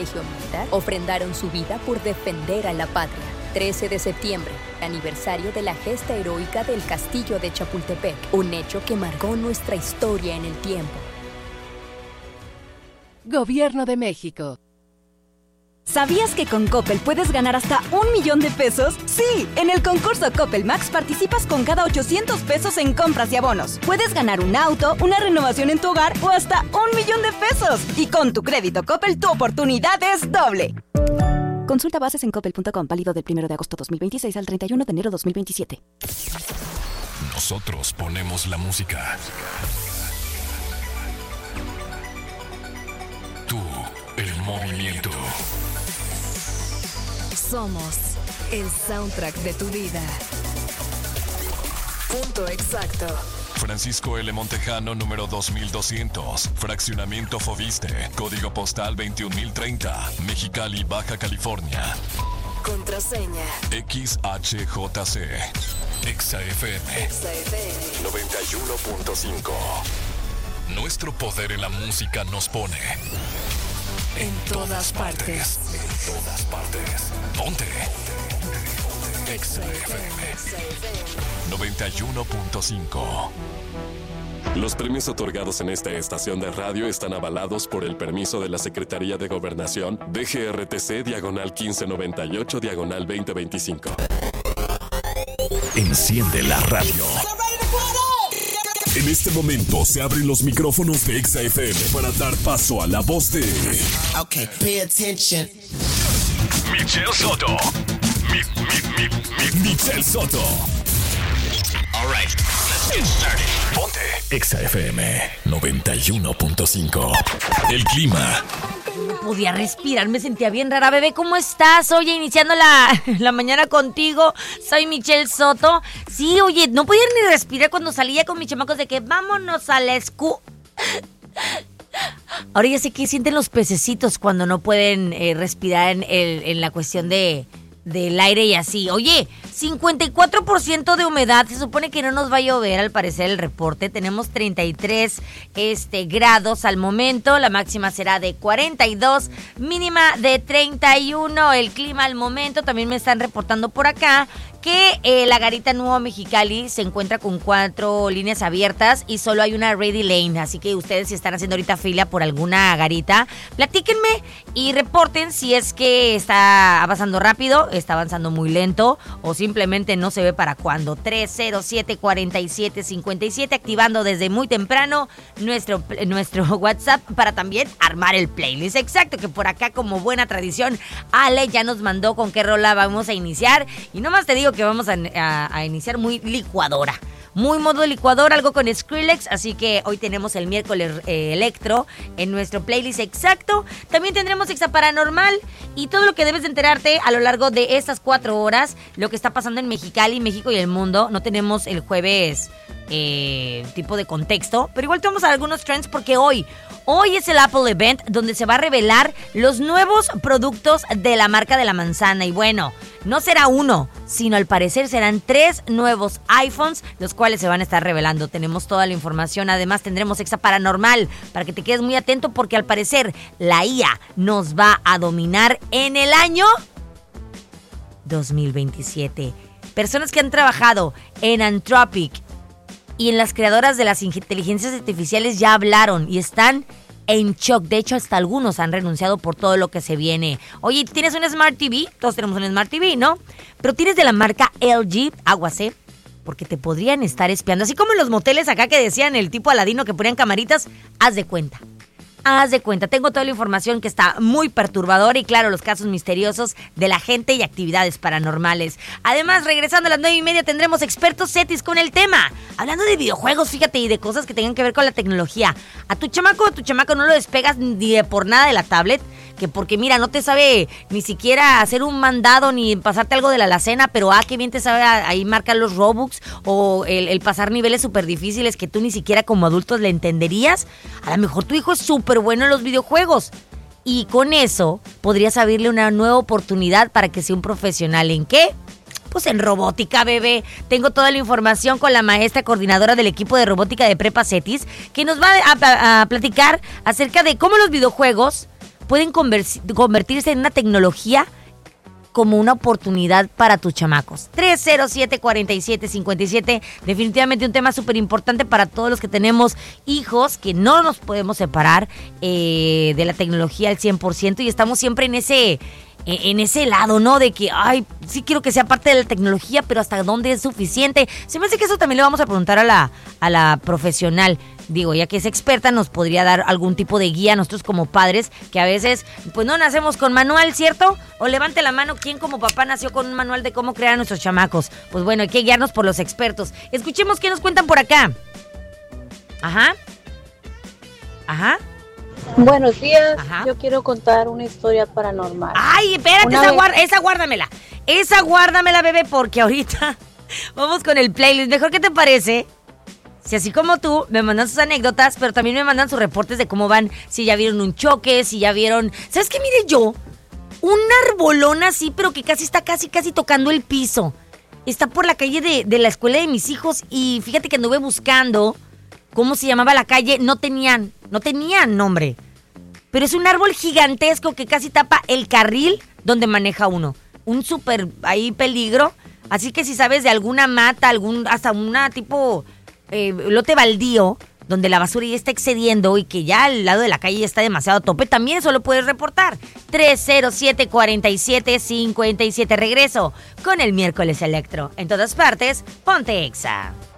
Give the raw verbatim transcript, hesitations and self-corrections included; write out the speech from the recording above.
militar ofrendaron su vida por defender a la patria. trece de septiembre, aniversario de la gesta heroica del Castillo de Chapultepec, un hecho que marcó nuestra historia en el tiempo. Gobierno de México. ¿Sabías que con Coppel puedes ganar hasta un millón de pesos? Sí, en el concurso Coppel Max participas con cada ochocientos pesos en compras y abonos. Puedes ganar un auto, una renovación en tu hogar o hasta un millón de pesos. Y con tu crédito Coppel, tu oportunidad es doble. Consulta bases en coppel punto com, válido del primero de agosto dos mil veintiséis al treinta y uno de enero dos mil veintisiete. Nosotros ponemos la música. Tú, el movimiento. Somos el soundtrack de tu vida. Punto exacto. Francisco L. Montejano, número dos mil doscientos. Fraccionamiento Foviste. Código postal veintiún mil treinta. Mexicali, Baja California. Contraseña. X H J C. Exa F M. Exa F M. noventa y uno punto cinco. Nuestro poder en la música nos pone en, en todas, todas partes. partes. En todas partes. Ponte. Exa F M. noventa y uno punto cinco. Los premios otorgados en esta estación de radio están avalados por el permiso de la Secretaría de Gobernación D G R T C diagonal quince noventa y ocho diagonal veinte veinticinco. Enciende la radio. En este momento se abren los micrófonos de Exa F M para dar paso a la voz de... Okay, pay attention. Michelle Soto. Mi, mi, mi, mi, Michelle Soto. All right, let's get started. Ponte Exa F M noventa y uno punto cinco. El clima. No podía respirar, me sentía bien rara. Bebé, ¿cómo estás? Oye, iniciando la, la mañana contigo. Soy Michelle Soto. Sí, oye, no podía ni respirar cuando salía con mis chamacos de que vámonos a la escu... Ahora ya sé qué sienten los pececitos cuando no pueden eh, respirar en, el, en la cuestión de... del aire y así. Oye, cincuenta y cuatro por ciento de humedad. Se supone que no nos va a llover, al parecer, el reporte. Tenemos treinta y tres este, grados al momento. La máxima será de cuarenta y dos, mínima de treinta y uno. El clima al momento. También me están reportando por acá que eh, la garita Nuevo Mexicali se encuentra con cuatro líneas abiertas y solo hay una ready lane. Así que ustedes, si están haciendo ahorita fila por alguna garita, platíquenme y reporten si es que está avanzando rápido, está avanzando muy lento o simplemente no se ve para cuándo. tres cero siete, cuarenta y siete, cincuenta y siete, activando desde muy temprano nuestro, nuestro WhatsApp para también armar el playlist. Exacto, que por acá, como buena tradición, Ale ya nos mandó con qué rola vamos a iniciar. Y nomás te digo que vamos a, a, a iniciar muy licuadora. Muy modo licuador, algo con Skrillex, así que hoy tenemos el miércoles eh, electro en nuestro playlist exacto. También tendremos Exa Paranormal y todo lo que debes de enterarte a lo largo de estas cuatro horas, lo que está pasando en Mexicali, México y el mundo. No tenemos el jueves eh, tipo de contexto, pero igual tenemos algunos trends porque hoy, hoy es el Apple Event donde se va a revelar los nuevos productos de la marca de la manzana. Y bueno, no será uno, sino al parecer serán tres nuevos iPhones, los cuales se van a estar revelando. Tenemos toda la información. Además tendremos Exa Paranormal para que te quedes muy atento porque al parecer la I A nos va a dominar en el año dos mil veintisiete. Personas que han trabajado en Anthropic y en las creadoras de las inteligencias artificiales ya hablaron y están en shock. De hecho, hasta algunos han renunciado por todo lo que se viene. Oye, ¿tienes un Smart T V? Todos tenemos un Smart T V, ¿no? Pero tienes de la marca L G, aguas, ¿eh? Porque te podrían estar espiando. Así como en los moteles acá que decían el tipo Aladino que ponían camaritas, haz de cuenta. Haz de cuenta, tengo toda la información que está muy perturbadora y claro, los casos misteriosos de la gente y actividades paranormales. Además, regresando a las nueve y media tendremos expertos cetis con el tema. Hablando de videojuegos, fíjate, y de cosas que tengan que ver con la tecnología. A tu chamaco o a tu chamaco no lo despegas ni de por nada de la tablet, que porque mira, no te sabe ni siquiera hacer un mandado ni pasarte algo de la alacena, pero ah, qué bien te sabe ahí marcar los Robux o el, el pasar niveles súper difíciles que tú ni siquiera como adultos le entenderías. A lo mejor tu hijo es súper bueno en los videojuegos y con eso podrías abrirle una nueva oportunidad para que sea un profesional. ¿En qué? Pues en robótica, bebé. Tengo toda la información con la maestra coordinadora del equipo de robótica de Prepa Cetis, que nos va a, a, a platicar acerca de cómo los videojuegos pueden conver- convertirse en una tecnología como una oportunidad para tus chamacos. tres cero siete, cuatro siete, cinco siete, definitivamente un tema súper importante para todos los que tenemos hijos, que no nos podemos separar eh, de la tecnología al cien por ciento y estamos siempre en ese... en ese lado, ¿no? De que, ay, sí quiero que sea parte de la tecnología, pero ¿hasta dónde es suficiente? Se me hace que eso también le vamos a preguntar a la, a la profesional. Digo, ya que es experta, nos podría dar algún tipo de guía a nosotros como padres, que a veces, pues no nacemos con manual, ¿cierto? O levante la mano, ¿quién como papá nació con un manual de cómo crear a nuestros chamacos? Pues bueno, hay que guiarnos por los expertos. Escuchemos qué nos cuentan por acá. Ajá. Ajá. Buenos días, Ajá. Yo quiero contar una historia paranormal. Ay, espérate, Una esa, vez- guarda, esa guárdamela. Esa guárdamela, bebé, porque ahorita vamos con el playlist. Mejor, ¿qué te parece? Si así como tú, me mandan sus anécdotas, pero también me mandan sus reportes de cómo van, si ya vieron un choque, si ya vieron... ¿Sabes qué? Mire yo, un arbolón así, pero que casi está casi, casi tocando el piso. Está por la calle de, de la escuela de mis hijos y fíjate que anduve buscando cómo se llamaba la calle. No tenían, no tenían nombre. Pero es un árbol gigantesco que casi tapa el carril donde maneja uno. Un súper ahí peligro. Así que si sabes de alguna mata, algún hasta una tipo eh, lote baldío, donde la basura ya está excediendo y que ya al lado de la calle ya está demasiado a tope, también eso lo puedes reportar. tres cero siete, cuatro siete, cinco siete. Regreso con el miércoles electro. En todas partes, ponte Exa.